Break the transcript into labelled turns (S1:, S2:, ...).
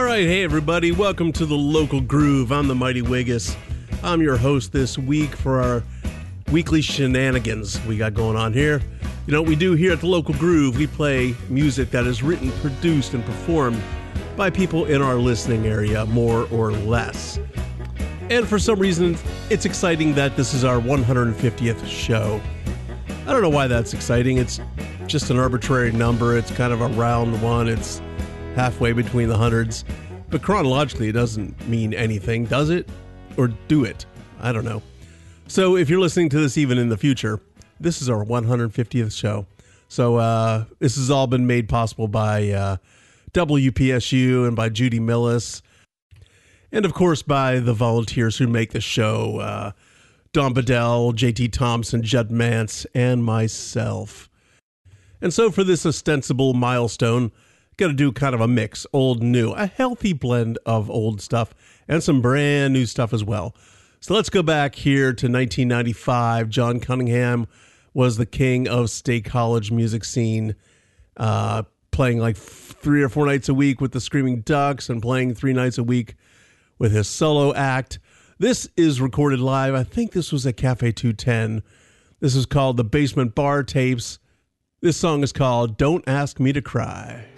S1: right, hey everybody, welcome to the Local Groove. I'm the Mighty Wiggis. I'm your host this week for our weekly shenanigans we got going on here. You know what we do here at the Local Groove? We play music that is written, produced, and performed by people in our listening area, more or less. And for some reason, it's exciting that this is our 150th show. I don't know why that's exciting. It's just an arbitrary number. It's kind of a round one. It's halfway between the hundreds. But chronologically, it doesn't mean anything, does it? Or do it? I don't know. So if you're listening to this even in the future, this is our 150th show. So this has all been made possible by WPSU and by Judy Millis. And of course by the volunteers who make the show. Don Bedell, JT Thompson, Judd Mance, and myself. And so for this ostensible milestone, got to do kind of a mix, old, new, a healthy blend of old stuff and some brand new stuff as well. So let's go back here to 1995. John Cunningham was the king of State College music scene, playing like 3 or 4 nights a week with the Screaming Ducks and playing 3 nights a week with his solo act. This is recorded live. I think this was at Cafe 210. This is called the Basement Bar Tapes. This song is called Don't Ask Me to Cry.